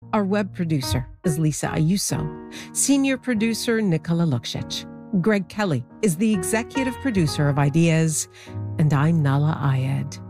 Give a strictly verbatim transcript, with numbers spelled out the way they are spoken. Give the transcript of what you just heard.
Our web producer is Lisa Ayuso. Senior producer Nicola Luksic. Greg Kelly is the executive producer of Ideas. And I'm Nahlah Ayed.